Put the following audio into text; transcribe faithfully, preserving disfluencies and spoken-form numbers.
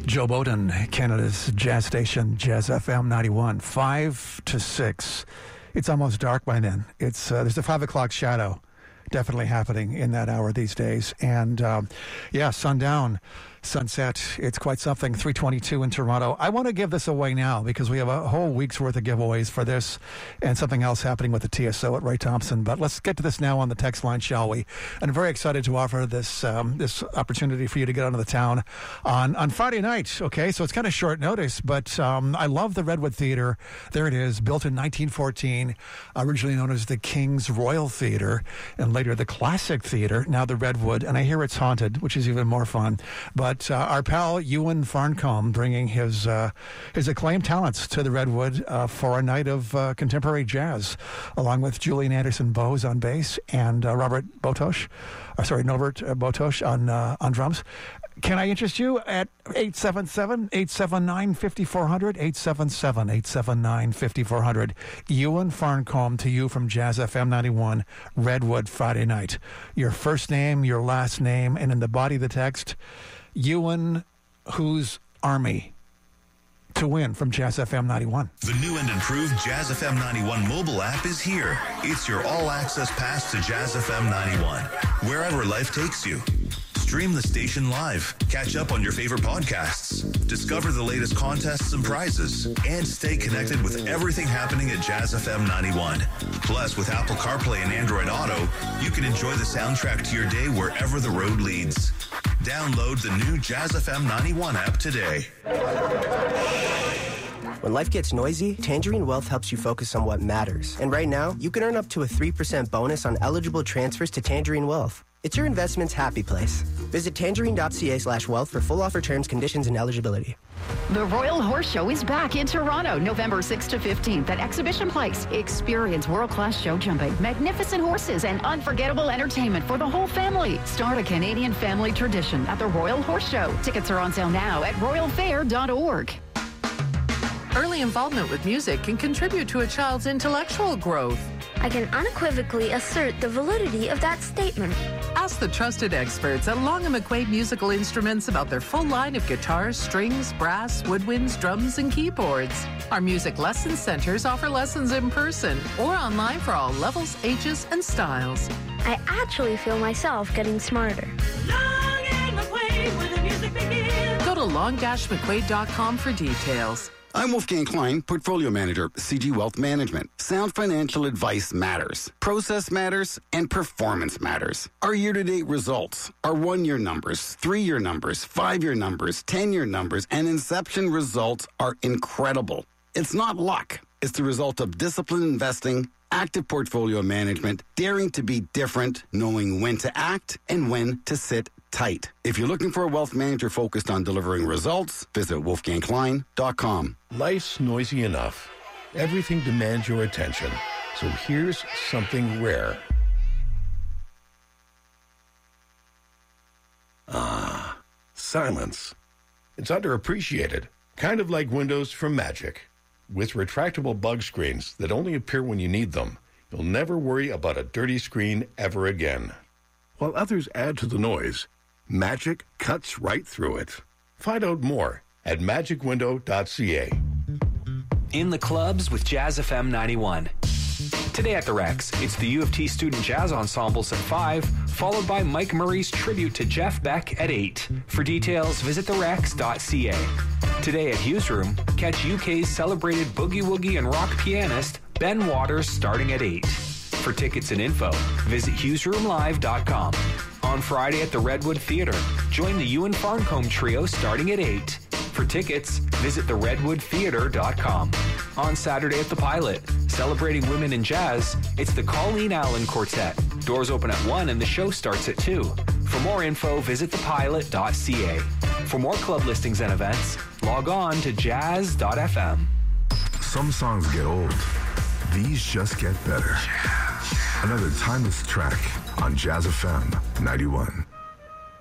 Joe Bowden, Canada's jazz station, Jazz F M ninety-one, five to six. It's almost dark by then. It's uh, there's a five o'clock shadow definitely happening in that hour these days. And um, yeah, sundown, sunset, it's quite something. three twenty-two in Toronto. I want to give this away now because we have a whole week's worth of giveaways for this and something else happening with the T S O at Ray Thompson. But let's get to this now on the text line, shall we? And I'm very excited to offer this um, this opportunity for you to get out of the town on, on Friday night. Okay, so it's kind of short notice, but um, I love the Redwood Theatre. There it is, built in nineteen fourteen, originally known as the King's Royal Theatre, and later the Classic Theatre, now the Redwood. And I hear it's haunted, which is even more fun. But uh, our pal Ewan Farncombe bringing his uh, his acclaimed talents to the Redwood uh, for a night of uh, contemporary jazz, along with Julian Anderson Bowes on bass and uh, Robert Botosh, uh, sorry, Norbert uh, Botosh on uh, on drums. Can I interest you at eight seven seven, eight seven nine, five four zero zero, eight seven seven, eight seven nine, five four zero zero? Ewan Farncombe to you from Jazz F M ninety-one, Redwood, Friday night. Your first name, your last name, and in the body of the text, Ewan, whose army to win from Jazz F M ninety-one. The new and improved Jazz F M ninety-one mobile app is here. It's your all-access pass to Jazz F M ninety-one, wherever life takes you. Stream the station live, catch up on your favorite podcasts, discover the latest contests and prizes, and stay connected with everything happening at Jazz F M ninety-one. Plus, with Apple CarPlay and Android Auto, you can enjoy the soundtrack to your day wherever the road leads. Download the new Jazz F M ninety-one app today. When life gets noisy, Tangerine Wealth helps you focus on what matters. And right now, you can earn up to a three percent bonus on eligible transfers to Tangerine Wealth. It's your investment's happy place. Visit tangerine.ca slash wealth for full offer terms, conditions, and eligibility. The Royal Horse Show is back in Toronto, November sixth to fifteenth at Exhibition Place. Experience world-class show jumping, magnificent horses, and unforgettable entertainment for the whole family. Start a Canadian family tradition at the Royal Horse Show. Tickets are on sale now at royal fair dot org. Early involvement with music can contribute to a child's intellectual growth. I can unequivocally assert the validity of that statement. Ask the trusted experts at Long and McQuaid Musical Instruments about their full line of guitars, strings, brass, woodwinds, drums, and keyboards. Our music lesson centers offer lessons in person or online for all levels, ages, and styles. I actually feel myself getting smarter. Long and McQuaid, where the music begins. Go to long dash mcquaid dot com for details. I'm Wolfgang Klein, Portfolio Manager, C G Wealth Management. Sound financial advice matters. Process matters, and performance matters. Our year-to-date results, our one-year numbers, three-year numbers, five-year numbers, ten-year numbers, and inception results are incredible. It's not luck. It's the result of disciplined investing, active portfolio management, daring to be different, knowing when to act and when to sit tight. If you're looking for a wealth manager focused on delivering results, visit wolfgang klein dot com. Life's noisy enough. Everything demands your attention. So here's something rare. Ah, silence. It's underappreciated. Kind of like windows from Magic. With retractable bug screens that only appear when you need them, you'll never worry about a dirty screen ever again. While others add to the noise, Magic cuts right through it. Find out more at magic window dot c a. In the clubs with Jazz F M ninety-one. Today at the Rex, it's the U of T Student Jazz Ensembles at five, followed by Mike Murray's tribute to Jeff Beck at eight. For details, visit the rex dot c a. Today at Hughes Room, catch U K's celebrated boogie-woogie and rock pianist Ben Waters starting at eight. For tickets and info, visit hughes room live dot com. On Friday at the Redwood Theatre, join the Ewan Farncombe Trio starting at eight. For tickets, visit the redwood theatre dot com. On Saturday at the Pilot, celebrating women in jazz, it's the Colleen Allen Quartet. Doors open at one and the show starts at two. For more info, visit the pilot dot c a. For more club listings and events, log on to jazz dot f m. Some songs get old. These just get better. Another timeless track on Jazz F M ninety-one.